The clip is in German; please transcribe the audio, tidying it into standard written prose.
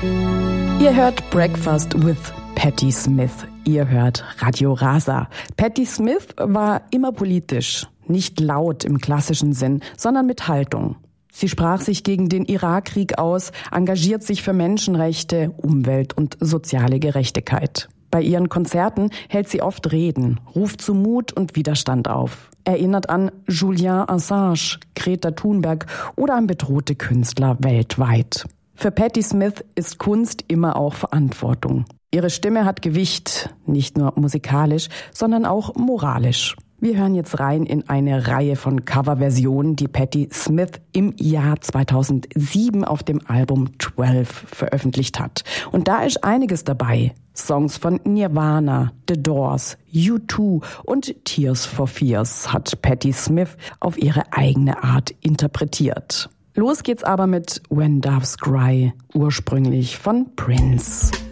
Ihr hört Breakfast with Patti Smith. Ihr hört Radio Rasa. Patti Smith war immer politisch. Nicht laut im klassischen Sinn, sondern mit Haltung. Sie sprach sich gegen den Irakkrieg aus, engagiert sich für Menschenrechte, Umwelt und soziale Gerechtigkeit. Bei ihren Konzerten hält sie oft Reden, ruft zu Mut und Widerstand auf. Erinnert an Julian Assange, Greta Thunberg oder an bedrohte Künstler weltweit. Für Patti Smith ist Kunst immer auch Verantwortung. Ihre Stimme hat Gewicht, nicht nur musikalisch, sondern auch moralisch. Wir hören jetzt rein in eine Reihe von Coverversionen, die Patti Smith im Jahr 2007 auf dem Album 12 veröffentlicht hat. Und da ist einiges dabei. Songs von Nirvana, The Doors, U2 und Tears for Fears hat Patti Smith auf ihre eigene Art interpretiert. Los geht's aber mit When Doves Cry, ursprünglich von Prince.